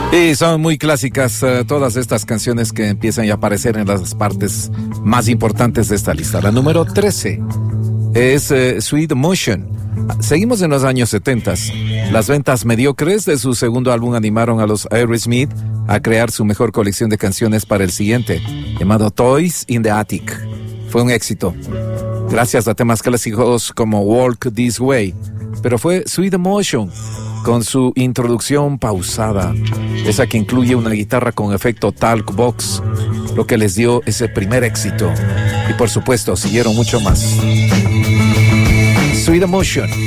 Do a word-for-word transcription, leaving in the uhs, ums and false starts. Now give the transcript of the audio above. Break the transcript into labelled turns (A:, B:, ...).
A: Y son muy clásicas uh, todas estas canciones que empiezan a aparecer en las partes más importantes de esta lista. La número trece es uh, Sweet Emotion. Seguimos en los años setenta. Las ventas mediocres de su segundo álbum animaron a los Aerosmith a crear su mejor colección de canciones para el siguiente, llamado Toys in the Attic. Fue un éxito, gracias a temas clásicos como Walk This Way, pero fue Sweet Emotion, con su introducción pausada, esa que incluye una guitarra con efecto talk box, lo que les dio ese primer éxito. Y por supuesto, siguieron mucho más. Sweet Emotion.